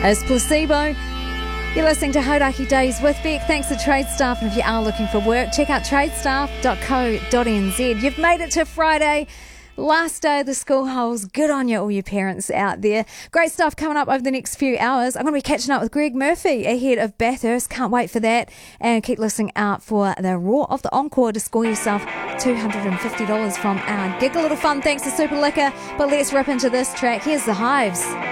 as Placebo. You're listening to Hauraki Days with Beck. Thanks to Trade Staff, and if you are looking for work, check out tradestaff.co.nz. You've made it to Friday, last day of the school holes. Good on you, all your parents out there. Great stuff coming up over the next few hours. I'm going to be catching up with Greg Murphy ahead of Bathurst. Can't wait for that. And keep listening out for the Raw of the Encore to score yourself $250 from our gig. A little fun thanks to Super Liquor. But let's rip into this track. Here's The Hives.